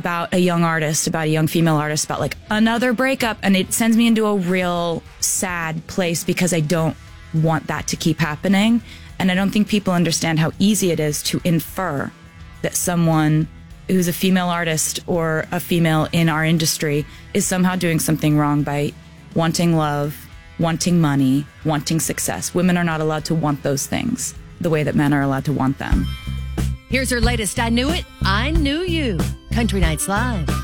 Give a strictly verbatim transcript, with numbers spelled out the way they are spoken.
about a young artist, about a young female artist, about like another breakup. And it sends me into a real sad place because I don't want that to keep happening. And I don't think people understand how easy it is to infer that someone who's a female artist or a female in our industry is somehow doing something wrong by wanting love, wanting money, wanting success. Women are not allowed to want those things the way that men are allowed to want them. Here's her latest I Knew It, I Knew You. Country Nights Live.